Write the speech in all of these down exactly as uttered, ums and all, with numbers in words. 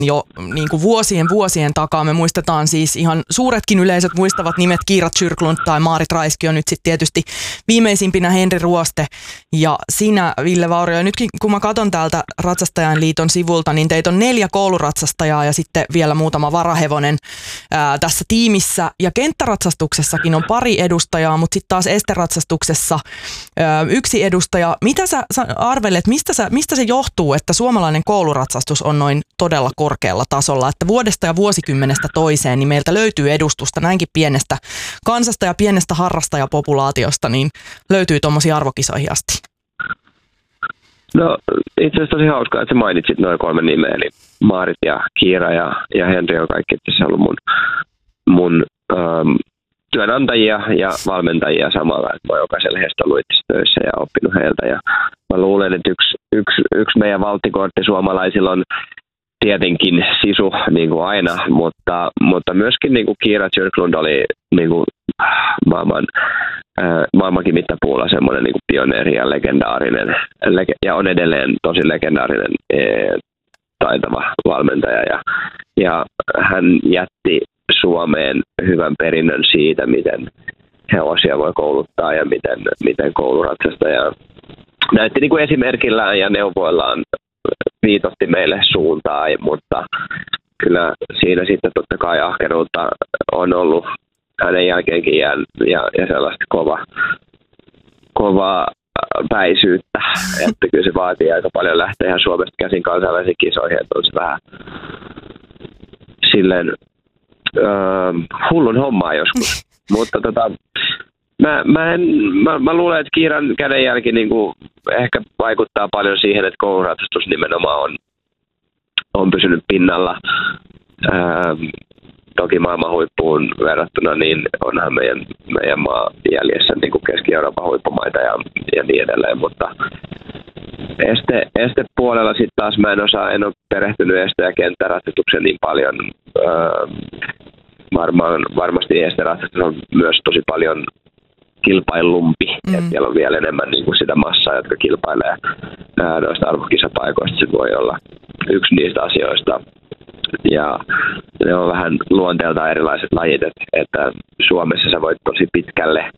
jo niin kuin vuosien vuosien takaa. Me muistetaan siis ihan suuretkin yleisöt muistavat nimet Kiira Kyrklund tai Maarit Raiskio, nyt sitten tietysti viimeisimpinä Henri Ruoste ja sinä, Ville Vaurio. Ja nytkin kun mä katson täältä Ratsastajainliiton sivulta, niin teitä on neljä kouluratsastajaa ja sitten vielä muutama varahevonen ää, tässä tiimissä. Ja kenttäratsastuksessakin on pari edustajaa, mutta sitten taas esteratsastuksessa ää, yksi edustaja. Mitä sä, sä arvelet, mistä, sä, mistä se johtuu, että suomalainen kouluratsastus on noin todella korkealla tasolla, että vuodesta ja vuosikymmenestä toiseen niin meiltä löytyy edustusta näinkin pienestä kansasta ja pienestä harrastajapopulaatiosta, niin löytyy tuommoisia arvokisoihin asti? No itse asiassa tosi hauskaa, että sä mainitsit noin kolme nimeä, eli Maarit ja Kiira ja, ja Henri on kaikki itse ollut mun, mun ähm, työnantajia ja valmentajia samalla, että mä oon jokaisella heistä ollut itse töissä ja oppinut heiltä. Ja mä luulen, että yksi, yksi, yksi meidän valttikortti suomalaisilla on tietenkin sisu niin kuin aina, mutta, mutta myöskin niin kuin Kiira Kyrklund oli niin kuin maailman, äh, maailmankin mittapuulla semmoinen niin kuin pioneeri ja legendaarinen, lege, ja on edelleen tosi legendaarinen äh, taitava valmentaja. Ja, ja hän jätti Suomeen hyvän perinnön siitä, miten hevosia voi kouluttaa ja miten, miten kouluratsastaja näytti niin kuin esimerkillään ja neuvoillaan viitotti meille suuntaa, mutta kyllä siinä sitten totta kai ahkeruutta on ollut hänen jälkeenkin ja, ja, ja sellaista kova, kovaa päisyyttä, että kyllä se vaatii aika paljon lähteä ihan Suomesta käsin kansainvälisiin kisoihin, että on se vähän silleen öö, hullun hommaa joskus, mutta tota Mä, mä, en, mä, mä luulen, että Kiiran kädenjälki niin kuin ehkä vaikuttaa paljon siihen, että kouluratsastus nimenomaan on, on pysynyt pinnalla. Ää, toki maailman huippuun verrattuna, niin onhan meidän, meidän maa jäljessä niin kuin Keski-Euroopan huippumaita ja, ja niin edelleen, mutta este, estepuolella sitten taas mä en osaa, en ole perehtynyt este- ja kenttäratsastukseen niin paljon. Ää, varmaan, varmasti esteratsastus on myös tosi paljon kilpailumpi, mm. että siellä on vielä enemmän niin kuin sitä massaa, jotka kilpailee ää, noista arvokisapaikoista. Se voi olla yksi niistä asioista. Ja ne on vähän luonteeltaan erilaiset lajit, että, että Suomessa sä voit tosi pitkälle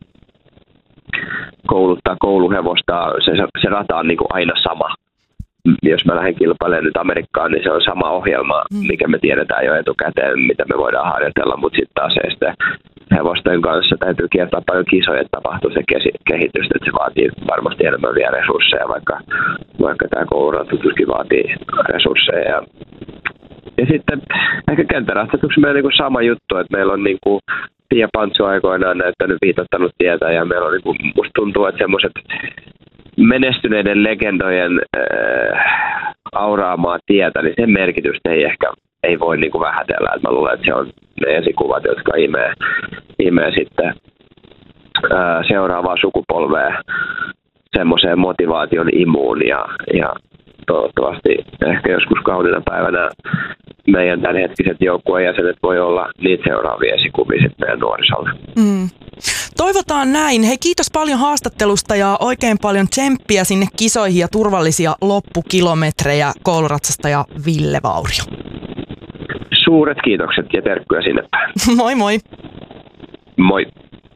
kouluttaa kouluhevosta. Se, se rata on niin kuin aina sama. Jos mä lähden kilpailemaan nyt Amerikkaan, niin se on sama ohjelma, mikä me tiedetään jo etukäteen, mitä me voidaan harjoitella, mutta sitten taas sitten hevosten kanssa täytyy kiertää paljon kisoja, että tapahtuu se kehitys, että se vaatii varmasti enemmän vielä resursseja, vaikka, vaikka tämä kouluratsastuskin vaatii resursseja. Ja, ja sitten ehkä kenttäratsastuksessa meillä on niin sama juttu, että meillä on niin kuin Pia Pantsu aikoinaan näyttänyt viitottanut tietä, ja meillä on niin kuin, musta tuntuu, että semmoiset menestyneiden legendojen äh, auraamaa tietä, niin sen merkitystä ei ehkä ei voi niin kuin vähätellä. Et mä luulen, että se on ne esikuvat, jotka imee, imee sitten ää, seuraavaa sukupolvea semmoiseen motivaation imuun ja, ja toivottavasti ehkä joskus kauniina päivänä meidän tämänhetkiset joukkueen jäsenet voi olla niitä seuraavia esikuvia sitten meidän nuorisolle. Mm. Toivotaan näin. Hei, kiitos paljon haastattelusta ja oikein paljon tsemppiä sinne kisoihin ja turvallisia loppukilometrejä kouluratsastaja Ville Vaurio. Suuret kiitokset ja terkkuja sinne päin. Moi moi. Moi.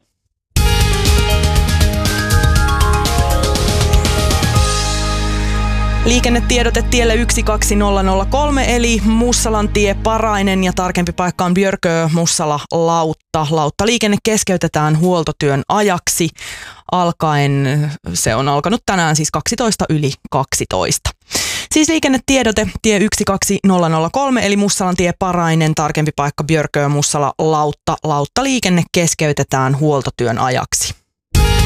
Liikennetiedote tielle yksi kaksi nolla nolla kolme eli Mussalantie Parainen ja tarkempi paikka on Björkö Mussala Lautta. Lauttaliikenne keskeytetään huoltotyön ajaksi alkaen, se on alkanut tänään siis kaksitoista yli kaksitoista. Siis liikennetiedote tie yksi kaksi nolla nolla kolme eli Mussalantie Parainen, tarkempi paikka Björkö Mussala Lautta. Lauttaliikenne keskeytetään huoltotyön ajaksi.